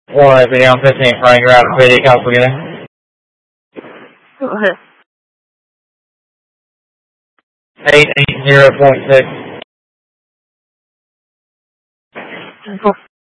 One open on 15th Frank Route, PD, call for you. Go ahead. 880.6.